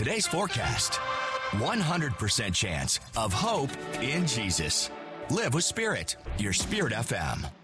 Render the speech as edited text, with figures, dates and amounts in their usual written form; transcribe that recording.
today's forecast. 100% chance of hope in Jesus. Live with Spirit, your Spirit FM.